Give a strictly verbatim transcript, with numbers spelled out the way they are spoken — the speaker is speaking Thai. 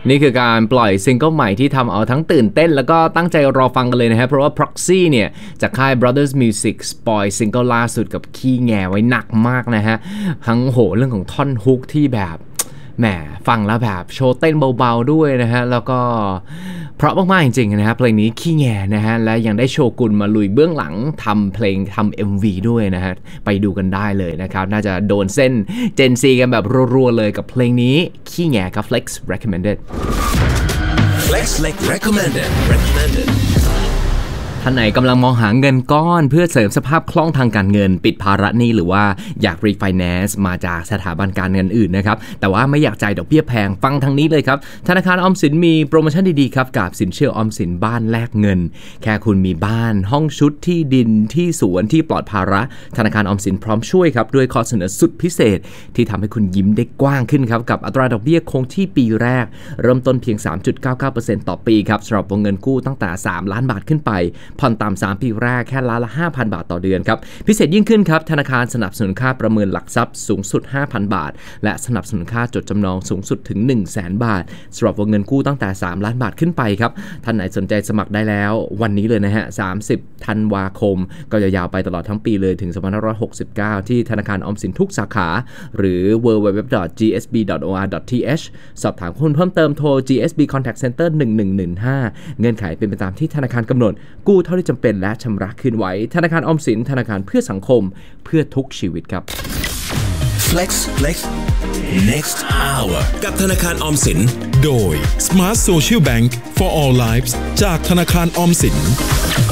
นี่คือการปล่อยซิงเกิลใหม่ที่ทำเอาทั้งตื่นเต้นแล้วก็ตั้งใจรอฟังกันเลยนะฮะเพราะว่า Proxy เนี่ยจากค่าย Brothers Music ปล่อยซิงเกิลล่าสุดกับขี้แงไว้หนักมากนะฮะทั้งโหเรื่องของท่อนฮุกที่แบบแหมฟังแล้วแบบโชว์เต้นเบาๆด้วยนะฮะแล้วก็เพราะมากๆจริงๆนะฮะเพลงนี้ขี้แงนะฮะและยังได้โชกุนมาลุยเบื้องหลังทำเพลงทำ เอ็ม วี ด้วยนะฮะไปดูกันได้เลยนะครับน่าจะโดนเส้น Gen Z กันแบบรัวๆเลยกับเพลงนี้ขี้แงกับ Flex Recommended Flex Recommended Recommended ท่านไหนกำลังมองหาเงินก้อนเพื่อเสริมสภาพคล่องทางการเงินปิดภาระหนี้หรือว่าอยากรีไฟแนนซ์มาจากสถาบันการเงินอื่นนะครับแต่ว่าไม่อยากจ่ายดอกเบี้ยแพงฟังทางนี้เลยครับธนาคารออมสินมีโปรโมชั่นดีๆครับกับสินเชื่อออมสินบ้านแลกเงินแค่คุณมีบ้านห้องชุดที่ดินที่สวนที่ปลอดภาระธนาคารออมสินพร้อมช่วยครับด้วยข้อเสนอสุดพิเศษที่ทำให้คุณยิ้มได้กว้างขึ้นครับกับอัตราดอกเบี้ยคงที่ปีแรกเริ่มต้นเพียง สามจุดเก้าเก้าเปอร์เซ็นต์ ต่อปีครับสำหรับวงเงินกู้ตั้งแต่สามล้านบาทขึ้นไปผ่อนตามสามปีแรกแค่ล้านละ ห้าพัน บาทต่อเดือนครับพิเศษยิ่งขึ้นครับธนาคารสนับสนุนค่าประเมินหลักทรัพย์สูงสุด ห้าพัน บาทและสนับสนุนค่าจดจำนองสูงสุดถึง หนึ่งแสน บาทสำหรับวงเงินกู้ตั้งแต่สามล้านบาทขึ้นไปครับท่านไหนสนใจสมัครได้แล้ววันนี้เลยนะฮะสามสิบธันวาคมก็จะยาวไปตลอดทั้งปีเลยถึงสองพันห้าร้อยหกสิบเก้าที่ธนาคารออมสินทุกสาขาหรือ ดับเบิลยู ดับเบิลยู ดับเบิลยู ดอท จี เอส บี ดอท โอ อาร์ ดอท ที เอช สอบถามข้อมูลเพิ่มเติมโทร จี เอส บี Contact Center หนึ่งหนึ่งหนึ่งห้าเงื่อนไขเป็นไปตามที่ธนาคารกำหนดกู้เท่าที่จำเป็นและชำระคืนไว้ธนาคารออมสินธนาคารเพื่อสังคมเพื่อทุกชีวิตครับ Flex Flex Next Hour กับธนาคารออมสินโดย Smart Social Bank for All Lives จากธนาคารออมสิน